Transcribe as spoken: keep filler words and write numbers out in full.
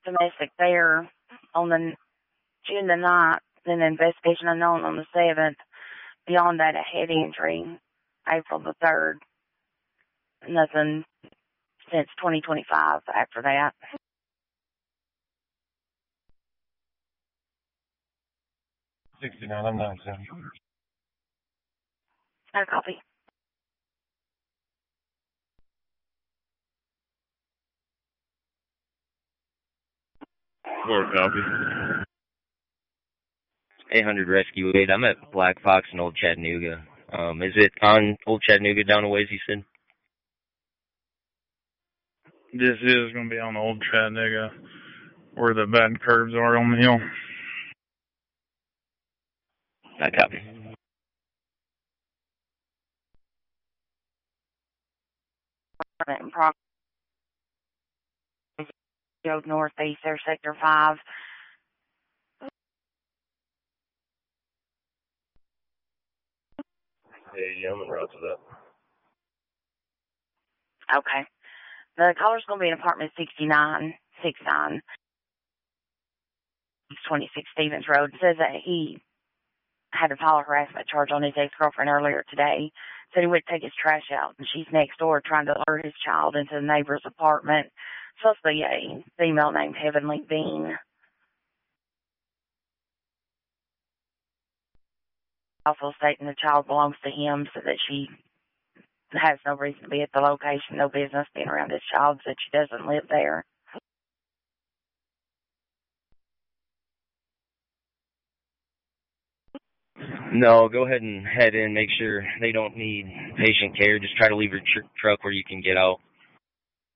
domestic there on the June the ninth, then investigation unknown on the seventh. Beyond that, a head injury, April the third. Nothing since twenty twenty-five after that. sixty-nine, I'm not saying. No copy. Four copy. eight hundred Rescue eight. I'm at Black Fox in Old Chattanooga. Um, is it on Old Chattanooga down a ways, you said? This is going to be on Old Chattanooga, where the bad curbs are on the hill. I copy. Road northeast there, sector five. Hey, I'm en route to that. Okay. The caller's going to be in apartment sixty-nine, sixty-nine, twenty-six Stevens Road. It says that he had a file harassment charge on his ex-girlfriend earlier today. Said he went to take his trash out, and she's next door trying to lure his child into the neighbor's apartment. Supposed to be a female named Heavenly Bean. Also stating the child belongs to him, so that she has no reason to be at the location, no business being around his child, that she doesn't live there. No, go ahead and head in. Make sure they don't need patient care. Just try to leave your tr- truck where you can get out.